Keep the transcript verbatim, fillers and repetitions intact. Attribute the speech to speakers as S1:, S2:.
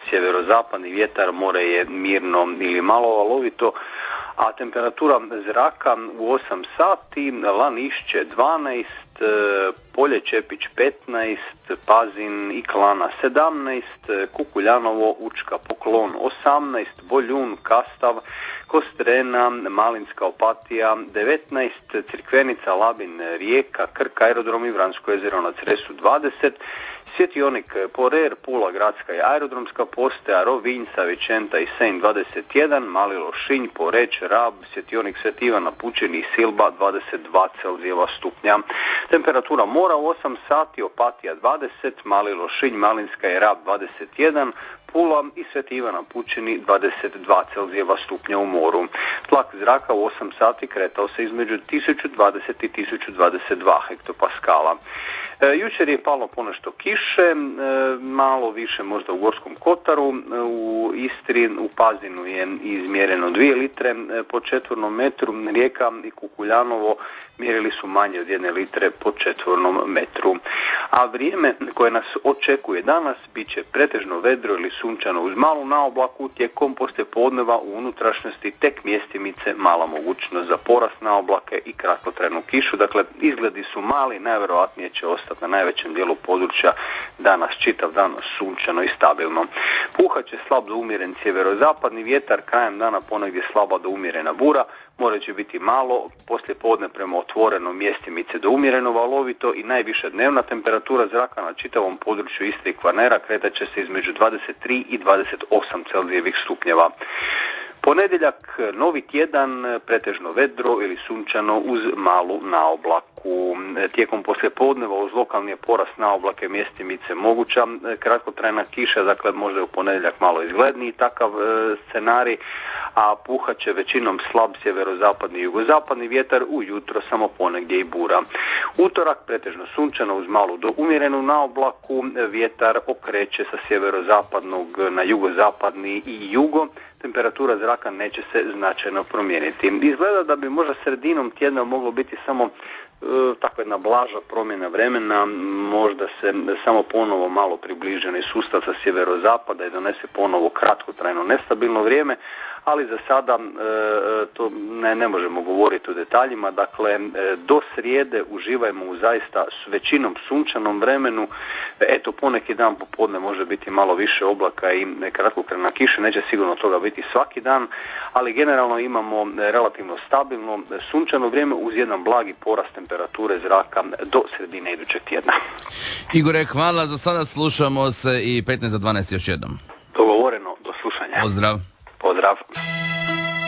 S1: sjeverozapadni vjetar, more je mirno ili malo valovito, a temperatura zraka u osam sati, Lanišće dvanaest, Polje Čepić petnaest, Pazin i Klana sedamnaest, Kukuljanovo, Učka, Poklon osamnaest, Boljun, Kastav, Kostrena, Malinska, Opatija devetnaest, Crikvenica, Labin, Rijeka, Krk, aerodrom i Vransko jezero na Cresu dvadeset, Svjetionik, Porer, Pula, gradska i aerodromska postaja, Rovinj, Savičenta i Senj dvadeset jedan, Mali Lošinj, Poreć, Rab, Svjetionik Sveti Ivana, Pučini i Silba dvadeset dva Celzijeva stupnja. Temperatura mora u osam sati, Opatija dvadeset, Mali Lošinj, Malinska i Rab dvadeset jedan, Pula i Sveti Ivana Pučini dvadeset dva Celzijeva stupnja u moru. Tlak zraka u osam sati kretao se između tisuću dvadeset i tisuću dvadeset dva hektopaskala. E, jučer je palo ponešto kiše, e, malo više možda u Gorskom Kotaru, e, u Istri, u Pazinu je izmjereno dvije litre e, po četvornom metru, Rijeka i Kukuljanovo mjerili su manje od jedne litre po četvornom metru. A vrijeme koje nas očekuje danas bit će pretežno vedro ili sunčano uz malu naoblaku, tijekom poslijepodneva u unutrašnjosti tek mjestimice mala mogućnost za porast naoblake i kratkotrajnu kišu. Dakle, izgledi su mali, najvjerojatnije će ostati na najvećem dijelu područja danas čitav dan sunčano i stabilno. Puhat će slab do umjeren sjeverozapadni vjetar, krajem dana ponegdje slaba do umjerena bura, more će biti malo, poslijepodne prema otvorenom mjestimice do umjereno valovito i najviša dnevna temperatura zraka na čitavom području Istre i Kvarnera kretat će se između dvadeset tri i dvadeset osam Celzijevih stupnjeva. Ponedjeljak, novi tjedan, pretežno vedro ili sunčano uz malu naoblaku. Tijekom poslijepodneva uz lokalni je porast naoblake mjestimice moguća kratkotrajna kiša, dakle možda je u ponedjeljak malo izgledniji takav e, scenarij, a puhat će većinom slab sjeverozapadni i jugozapadni vjetar, ujutro samo ponegdje i bura. Utorak pretežno sunčano uz malu do umjerenu naoblaku, vjetar okreće sa sjeverozapadnog na jugozapadni i jugo, temperatura zraka neće se značajno promijeniti. Izgleda da bi možda sredinom tjedna moglo biti samo e, takva jedna blaža promjena vremena, možda se samo ponovo malo približeni sustav sa sjeverozapada i donese ponovo kratkotrajno nestabilno vrijeme, ali za sada e, to ne, ne možemo govoriti o detaljima. Dakle, e, do srijede uživajmo u zaista s većinom sunčanom vremenu. Eto, poneki dan popodne može biti malo više oblaka i kratkotrajna kiša, neće sigurno toga biti svaki dan, ali generalno imamo relativno stabilno sunčano vrijeme uz jedan blagi porast temperature zraka do sredine idućeg tjedna.
S2: Igore, hvala, za sada slušamo se i petnaest za dvanaest još jednom.
S1: Dogovoreno, do slušanja.
S2: Pozdrav.
S1: Pozdrav.